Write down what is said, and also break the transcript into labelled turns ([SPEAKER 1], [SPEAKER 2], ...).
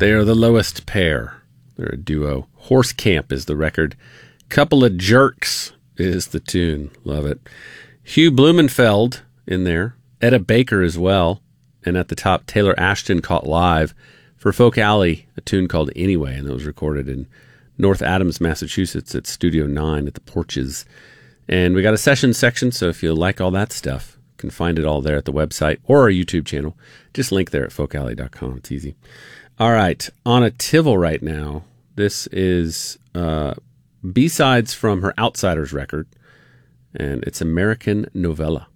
[SPEAKER 1] They are the lowest pair. They're a duo. Horse Camp is the record. Couple of Jerks is the tune. Love it. Hugh Blumenfeld in there. Etta Baker as well. And at the top, Taylor Ashton caught live for Folk Alley, a tune called Anyway, and that was recorded in North Adams, Massachusetts at Studio 9 at the Porches. And we got a session section, so if you like all that stuff, you can find it all there at the website or our YouTube channel. Just link there at folkalley.com. It's easy. All right, on a Tivol right now. This is B-sides from her Outsiders record, and it's American Novella.